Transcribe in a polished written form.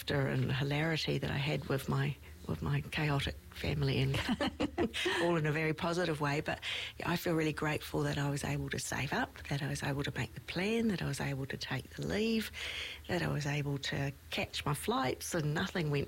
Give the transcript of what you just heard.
laughter and hilarity that I had with my chaotic family, and all in a very positive way. But I feel really grateful that I was able to save up, that I was able to make the plan, that I was able to take the leave, that I was able to catch my flights, and nothing went